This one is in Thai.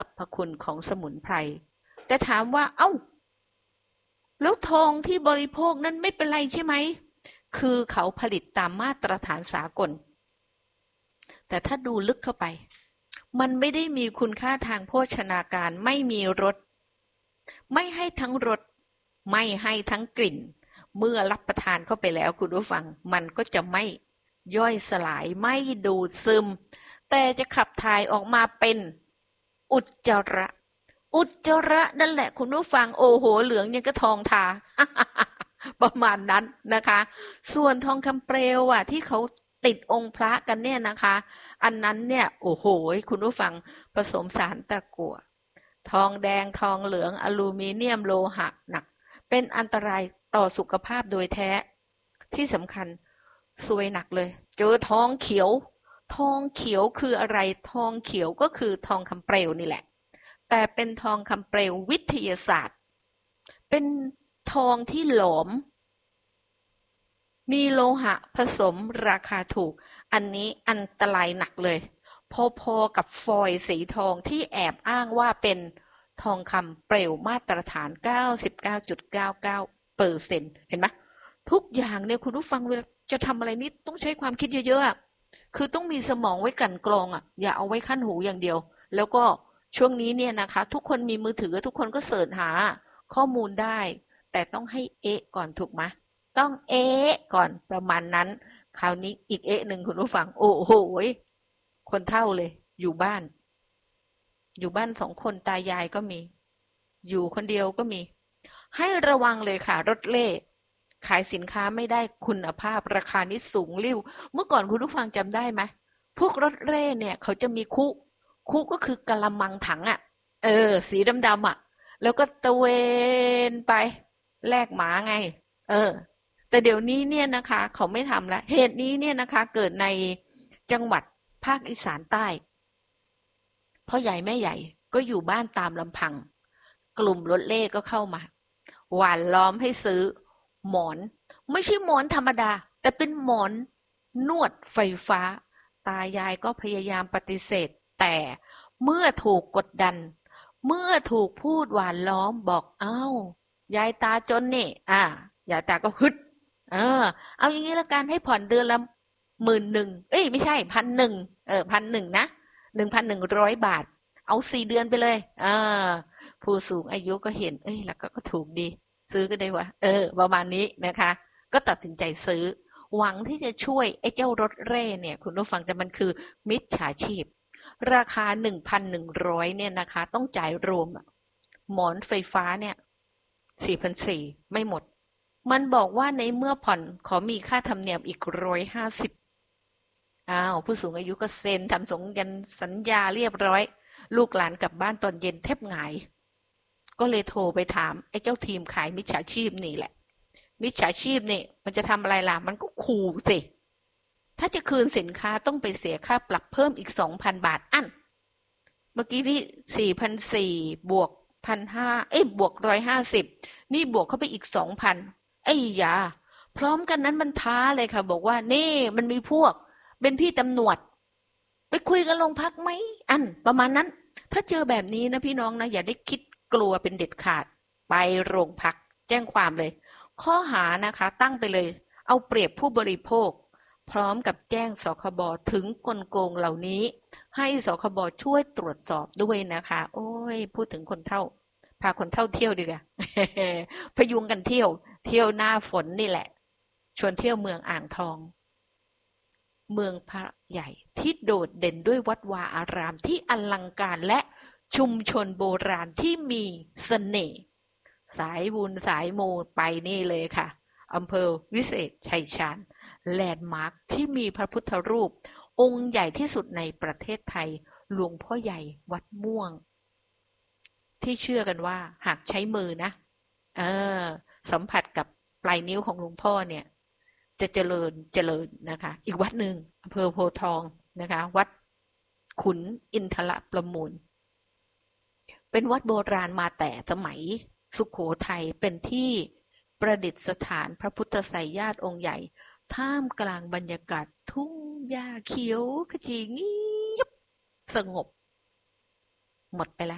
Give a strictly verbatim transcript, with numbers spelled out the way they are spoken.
รรพคุณของสมุนไพรแต่ถามว่าเอ้าแล้วทองที่บริโภคนั้นไม่เป็นไรใช่ไหมคือเขาผลิตตามมาตรฐานสากลแต่ถ้าดูลึกเข้าไปมันไม่ได้มีคุณค่าทางโภชนาการไม่มีรสไม่ให้ทั้งรสไม่ให้ทั้งกลิ่นเมื่อรับประทานเข้าไปแล้วคุณผู้ฟังมันก็จะไม่ย่อยสลายไม่ดูดซึมแต่จะขับถ่ายออกมาเป็นอุจจาระอุจจาระนั่นแหละคุณผู้ฟังโอ้โหเหลืองยังกระทองทา ประมาณนั้นนะคะส่วนทองคำเปลวอ่ะที่เขาติดองค์พระกันเนี่ยนะคะอันนั้นเนี่ยโอ้โหคุณผู้ฟังผสมสารตะกั่วทองแดงทองเหลืองอลูมิเนียมโลหะหนักเป็นอันตรายต่อสุขภาพโดยแท้ที่สำคัญซวยหนักเลยเจอทองเขียวทองเขียวคืออะไรทองเขียวก็คือทองคำเปลวนี่แหละแต่เป็นทองคำเปลววิทยาศาสตร์เป็นทองที่หลอมมีโลหะผสมราคาถูกอันนี้อันตรายหนักเลยพอๆกับฟอยล์สีทองที่แอบอ้างว่าเป็นทองคำเปลวมาตรฐาน เก้าสิบเก้าจุดเก้าเก้าเปอร์เซ็นต์ เห็นไหมทุกอย่างเนี่ยคุณผู้ฟังเวลาจะทำอะไรนี่ต้องใช้ความคิดเยอะๆคือต้องมีสมองไว้กลั่นกรองอ่ะอย่าเอาไว้ขั้นหูอย่างเดียวแล้วก็ช่วงนี้เนี่ยนะคะทุกคนมีมือถือทุกคนก็เสิร์ชหาข้อมูลได้แต่ต้องให้เอ๊ะก่อนถูกไหมต้องเอ๊ะก่อนประมาณนั้นคราวนี้อีกเอ๊ะหนึ่งคุณผู้ฟังโอ้โหคนเฒ่าเลยอยู่บ้านอยู่บ้านสองคนตายายก็มีอยู่คนเดียวก็มีให้ระวังเลยค่ะรถเล่ขายสินค้าไม่ได้คุณภาพราคานี้สูงลิ่วเมื่อก่อนคุณผู้ฟังจำได้ไหมพวกรถเล่เนี่ยเขาจะมีคุคุก็คือกะละมังถังอ่ะเออสีดำๆอ่ะแล้วก็ตะเวนไปแลกหมาไงเออแต่เดี๋ยวนี้เนี่ยนะคะเขาไม่ทำแล้วเหตุนี้เนี่ยนะคะเกิดในจังหวัดภาคอีสานใต้พ่อใหญ่แม่ใหญ่ก็อยู่บ้านตามลำพังกลุ่มรถเล่ก็เข้ามาหว่านล้อมให้ซื้อหมอนไม่ใช่หมอนธรรมดาแต่เป็นหมอนนวดไฟฟ้าตายายก็พยายามปฏิเสธแต่เมื่อถูกกดดันเมื่อถูกพูดหว่านล้อมบอกเอ้ายายตาจนนี่อ่ายายตาก็ฮึดเออเอาอย่างนี้ละกันให้ผ่อนเดือนละหมื่นหนึ่งเอ้ยไม่ใช่พันหนึ่งเออพันหนึ่งนะหนึ่งพันหนึ่งร้อยบาทเอาสี่เดือนไปเลยเออผู้สูงอายุก็เห็นเอ้ยแล้วก็ก็ถูกดีซื้อก็ได้วะเออประมาณนี้นะคะก็ตัดสินใจซื้อหวังที่จะช่วยไอ้เจ้ารถเร่เนี่ยคุณผู้ฟังแต่มันคือมิจฉาชีพราคาหนึ่งพันหนึ่งร้อยเนี่ยนะคะต้องจ่ายรวมหมอนไฟฟ้าเนี่ยสี่พันสี่ไม่หมดมันบอกว่าในเมื่อผ่อนขอมีค่าธรรมเนียมอีกร้อยห้าสิบอ้าวผู้สูงอายุก็เซ็นทำสงยันสัญญาเรียบร้อยลูกหลานกลับบ้านตอนเย็นแทบหงายก็เลยโทรไปถามไอ้เจ้าทีมขายมิจฉาชีพนี่แหละมิจฉาชีพนี่มันจะทำอะไรล่ะมันก็ขู่สิถ้าจะคืนสินค้าต้องไปเสียค่าปรับเพิ่มอีกสองพันบาทอั้นเมื่อกี้พี่สี่พันสี่บวกพันห้าเอ้ยบวกร้อยห้าสิบนี่บวกเข้าไปอีกสองพันไอ้ยาพร้อมกันนั้นมันท้าเลยค่ะบอกว่านี่มันมีพวกเป็นพี่ตำรวจไปคุยกันโรงพักไหมอันประมาณนั้นถ้าเจอแบบนี้นะพี่น้องนะอย่าได้คิดกลัวเป็นเด็ดขาดไปโรงพักแจ้งความเลยข้อหานะคะตั้งไปเลยเอาเปรียบผู้บริโภคพร้อมกับแจ้งสคบถึงกลโกงเหล่านี้ให้สคบช่วยตรวจสอบด้วยนะคะโอ้ยพูดถึงคนเฒ่าพาคนเฒ่าเที่ยวดีกว่า พยุงกันเที่ยวเที่ยวหน้าฝนนี่แหละชวนเที่ยวเมืองอ่างทองเมืองพระใหญ่ที่โดดเด่นด้วยวัดวาอารามที่อลังการและชุมชนโบราณที่มีเสน่ห์สายบุญสายมูไปนี่เลยค่ะอำเภอวิเศษชัยชาญแลนด์มาร์คที่มีพระพุทธรูปองค์ใหญ่ที่สุดในประเทศไทยหลวงพ่อใหญ่วัดม่วงที่เชื่อกันว่าหากใช้มือนะเออสัมผัสกับปลายนิ้วของหลวงพ่อเนี่ยจะเจริญเจริญนะคะอีกวัดหนึ่งอำเภอโพธิ์ทองนะคะวัดขุนอินทรประมูลเป็นวัดโบราณมาแต่สมัยสุโขทัยเป็นที่ประดิษฐานพระพุทธไสยญาติองค์ใหญ่ท่ามกลางบรรยากาศทุ่งหญ้าเขียวขจีเงียบสงบหมดไปแล้ว